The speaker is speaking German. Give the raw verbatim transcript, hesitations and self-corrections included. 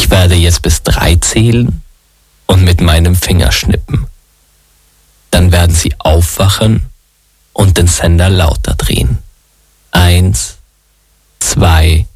Ich werde jetzt bis drei zählen und mit meinem Finger schnippen. Dann werden Sie aufwachen und den Sender lauter drehen. Eins, zwei,